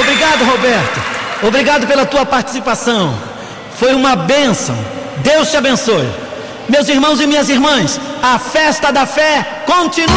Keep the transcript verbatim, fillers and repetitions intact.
Obrigado, Roberto. Obrigado pela tua participação. Foi uma bênção. Deus te abençoe. Meus irmãos e minhas irmãs, a festa da fé continua.